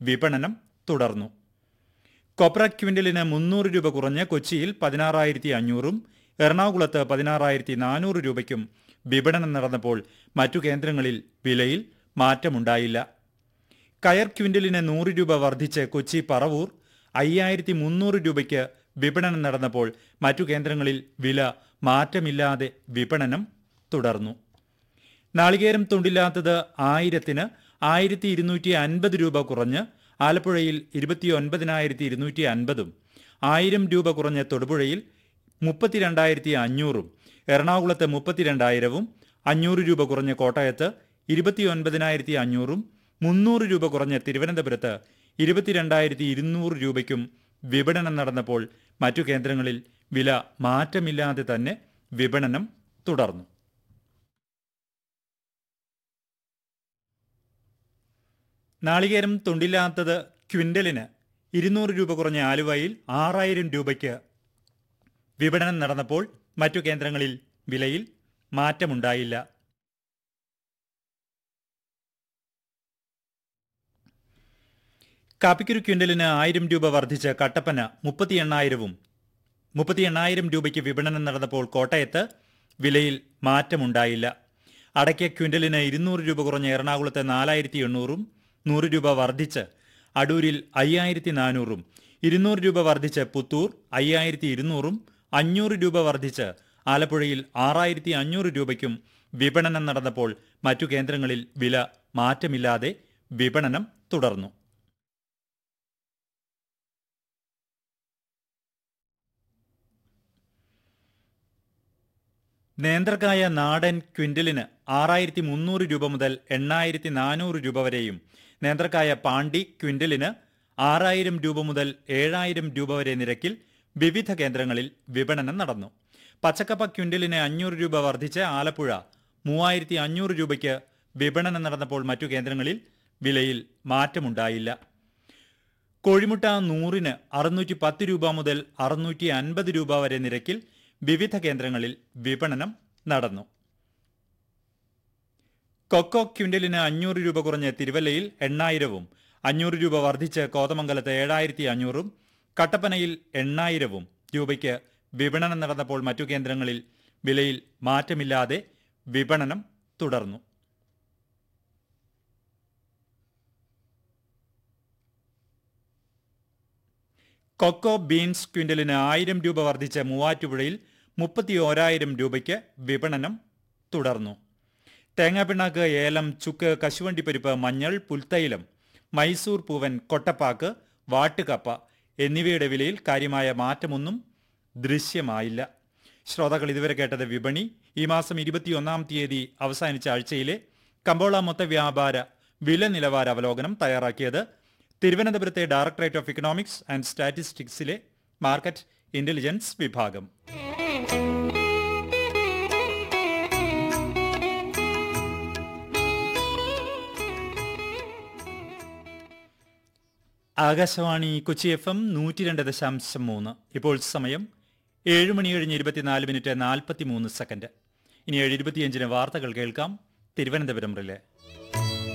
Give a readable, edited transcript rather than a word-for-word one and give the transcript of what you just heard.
വിപണനം തുടർന്നു. കൊപ്ര ക്വിൻ്റലിന് 300 രൂപ കുറഞ്ഞ് കൊച്ചിയിൽ 16,500-ഉം എറണാകുളത്ത് 16,400 രൂപയ്ക്കും വിപണനം നടന്നപ്പോൾ മറ്റു കേന്ദ്രങ്ങളിൽ വിലയിൽ മാറ്റമുണ്ടായില്ല. കയർ ക്വിൻ്റലിന് 100 രൂപ വർദ്ധിച്ച് കൊച്ചി പറവൂർ 5,300 രൂപയ്ക്ക് വിപണനം നടന്നപ്പോൾ മറ്റു കേന്ദ്രങ്ങളിൽ വില മാറ്റമില്ലാതെ വിപണനം തുടർന്നു. നാളികേരം തുണ്ടില്ലാത്തത് 1000-ന് 1,250 രൂപ കുറഞ്ഞ് ആലപ്പുഴയിൽ 29,250-ഉം 1000 രൂപ കുറഞ്ഞ് തൊടുപുഴയിൽ 32,500-ഉം എറണാകുളത്ത് 32,000-ഉം 500 രൂപ കുറഞ്ഞ് കോട്ടയത്ത് 29,500-ഉം 300 രൂപ കുറഞ്ഞ് തിരുവനന്തപുരത്ത് 22,200 രൂപയ്ക്കും വിപണനം നടന്നപ്പോൾ മറ്റു കേന്ദ്രങ്ങളിൽ വില മാറ്റമില്ലാതെ തന്നെ വിപണനം തുടർന്നു. നാളികേരം തുണ്ടില്ലാത്തത് ക്വിൻ്റലിന് 200 രൂപ കുറഞ്ഞ ആലുവയിൽ 6,000 രൂപയ്ക്ക് വിപണനം നടന്നപ്പോൾ മറ്റു കേന്ദ്രങ്ങളിൽ വിലയിൽ മാറ്റമുണ്ടായില്ല. കാപ്പിക്കുരു ക്വിൻ്റലിന് 1000 രൂപ വർദ്ധിച്ച് കട്ടപ്പന 38,000 രൂപയ്ക്ക് വിപണനം നടന്നപ്പോൾ കോട്ടയത്ത് വിലയിൽ മാറ്റമുണ്ടായില്ല. അടയ്ക്ക ക്വിൻ്റലിന് 200 രൂപ കുറഞ്ഞ എറണാകുളത്ത് 4,800-ഉം 100 രൂപ വർദ്ധിച്ച് അടൂരിൽ 5,400-ഉം 200 രൂപ വർദ്ധിച്ച് പുത്തൂർ 5,200-ഉം 500 രൂപ വർദ്ധിച്ച് ആലപ്പുഴയിൽ 6,500 രൂപയ്ക്കും വിപണനം നടന്നപ്പോൾ മറ്റു കേന്ദ്രങ്ങളിൽ വില മാറ്റമില്ലാതെ വിപണനം തുടർന്നു. നേന്ത്രക്കായ നാടൻ ക്വിൻ്റലിന് 6,300 രൂപ മുതൽ 8,400 രൂപ വരെയും നേന്ത്രക്കായ പാണ്ടി ക്വിൻ്റലിന് 6,000 രൂപ മുതൽ 7,000 രൂപ വരെ നിരക്കിൽ വിവിധ കേന്ദ്രങ്ങളിൽ വിപണനം നടന്നു. പച്ചക്കപ്പ ക്വിൻ്റലിന് 500 രൂപ വർദ്ധിച്ച് ആലപ്പുഴ 3,500 രൂപയ്ക്ക് വിപണനം നടന്നപ്പോൾ മറ്റു കേന്ദ്രങ്ങളിൽ വിലയിൽ മാറ്റമുണ്ടായില്ല. കോഴിമുട്ട 100-ന് 610 രൂപ മുതൽ 650 രൂപ വരെ നിരക്കിൽ വിവിധ കേന്ദ്രങ്ങളിൽ വിപണനം നടന്നു. കൊക്കോ ക്വിൻ്റലിന് 500 രൂപ കുറഞ്ഞ് തിരുവല്ലയിൽ 8,000-ഉം 500 രൂപ വർദ്ധിച്ച് കോതമംഗലത്ത് 7,500-ഉം കട്ടപ്പനയിൽ 8,000 രൂപയ്ക്ക് വിപണനം നടന്നപ്പോൾ മറ്റു കേന്ദ്രങ്ങളിൽ വിലയിൽ മാറ്റമില്ലാതെ വിപണനം തുടർന്നു. കൊക്കോ ബീൻസ് ക്വിൻ്റലിന് 1000 രൂപ വർദ്ധിച്ച് മൂവാറ്റുപുഴയിൽ 31,000 രൂപയ്ക്ക് വിപണനം തുടർന്നു. തേങ്ങാപ്പിണ്ണാക്ക്, ഏലം, ചുക്ക്, കശുവണ്ടിപ്പരിപ്പ്, മഞ്ഞൾ, പുൽത്തൈലം, മൈസൂർ പൂവൻ, കൊട്ടപ്പാക്ക്, വാട്ടുകപ്പ എന്നിവയുടെ വിലയിൽ കാര്യമായ മാറ്റമൊന്നും ദൃശ്യമായില്ല. ശ്രോതാക്കൾ ഇതുവരെ കേട്ടത് വിപണി. ഈ മാസം 21-ാം തീയതി അവസാനിച്ച ആഴ്ചയിലെ കമ്പോള മൊത്ത വ്യാപാര വില നിലവാര അവലോകനം തയ്യാറാക്കിയത് തിരുവനന്തപുരത്തെ directorate of economics and സ്റ്റാറ്റിസ്റ്റിക്സിലെ market intelligence വിഭാഗം. ആകാശവാണി കൊച്ചി FM 102.3. ഇപ്പോൾ സമയം 7:24 മിനിറ്റ് 43 സെക്കൻഡ്. ഇനി 7:25 വാർത്തകൾ കേൾക്കാം. തിരുവനന്തപുരം റിലേ.